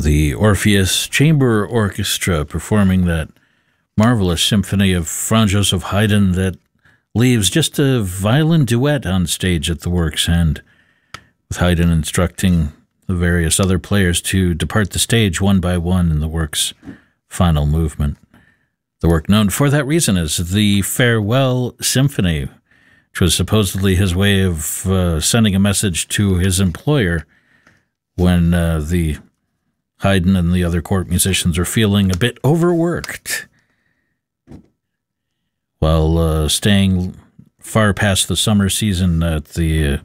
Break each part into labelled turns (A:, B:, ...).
A: the Orpheus Chamber Orchestra performing that marvelous symphony of Franz Joseph Haydn that leaves just a violin duet on stage at the work's end, with Haydn instructing the various other players to depart the stage one by one in the work's final movement. The work known for that reason as the Farewell Symphony, which was supposedly his way of sending a message to his employer when the Haydn and the other court musicians are feeling a bit overworked, while staying far past the summer season at the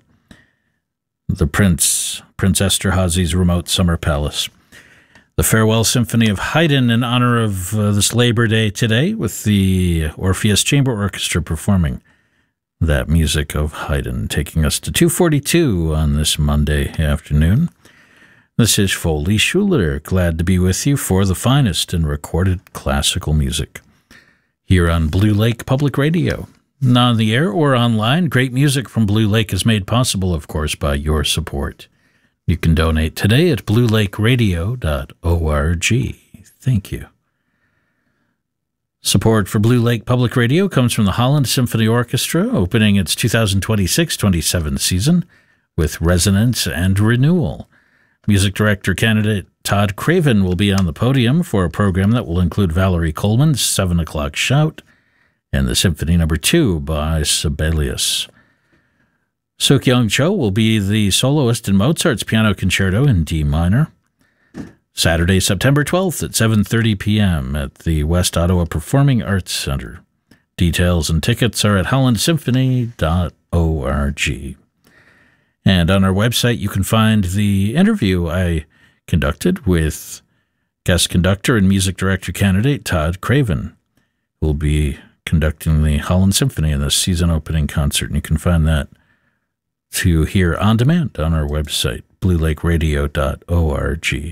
A: Prince Esterhazy's remote summer palace. The Farewell Symphony of Haydn in honor of this Labor Day today, with the Orpheus Chamber Orchestra performing that music of Haydn, taking us to 2:42 on this Monday afternoon. This is Foley Schuler, glad to be with you for the finest in recorded classical music here on Blue Lake Public Radio. On the air or online, great music from Blue Lake is made possible, of course, by your support. You can donate today at bluelakeradio.org. Thank you. Support for Blue Lake Public Radio comes from the Holland Symphony Orchestra, opening its 2026-27 season with Resonance and Renewal. Music director candidate Todd Craven will be on the podium for a program that will include Valerie Coleman's 7 o'clock shout and the Symphony No. 2 by Sibelius. Suk-Young Cho will be the soloist in Mozart's Piano Concerto in D minor. Saturday, September 12th at 7:30 p.m. at the West Ottawa Performing Arts Centre. Details and tickets are at hollandsymphony.org. And on our website, you can find the interview I conducted with guest conductor and music director candidate Todd Craven, who will be conducting the Holland Symphony in the season opening concert. And you can find that to hear on demand on our website, bluelakeradio.org.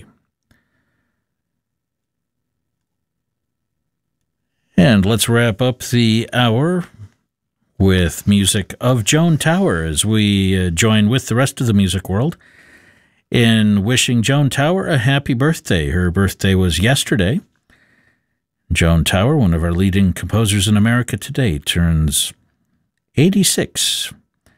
A: And let's wrap up the hour with music of Joan Tower as we join with the rest of the music world in wishing Joan Tower a happy birthday. Her birthday was yesterday. Joan Tower, one of our leading composers in America today, turns 86.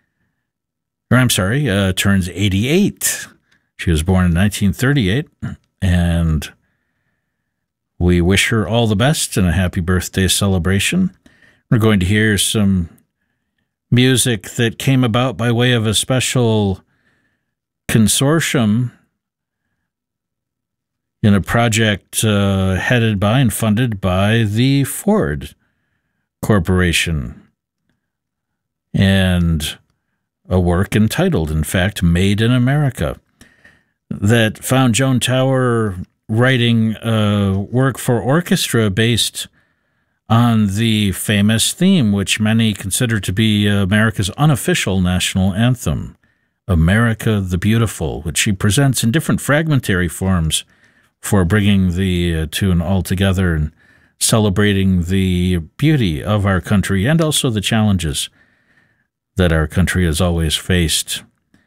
A: Turns 88. She was born in 1938, and we wish her all the best in a happy birthday celebration. We're going to hear some music that came about by way of a special consortium in a project headed by and funded by the Ford Corporation, and a work entitled, in fact, Made in America, that found Joan Tower writing work for orchestra based on the famous theme, which many consider to be America's unofficial national anthem, America the Beautiful, which she presents in different fragmentary forms for bringing the tune all together and celebrating the beauty of our country and also the challenges that our country has always faced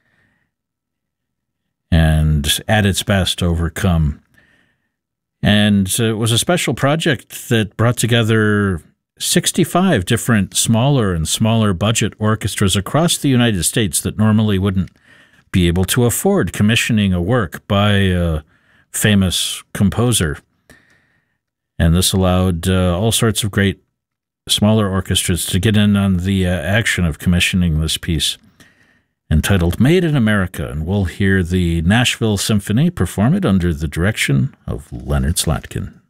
A: and at its best overcome. And it was a special project that brought together 65 different smaller and smaller budget orchestras across the United States that normally wouldn't be able to afford commissioning a work by a famous composer. And this allowed all sorts of great smaller orchestras to get in on the action of commissioning this piece entitled Made in America. And we'll hear the Nashville Symphony perform it under the direction of Leonard Slatkin.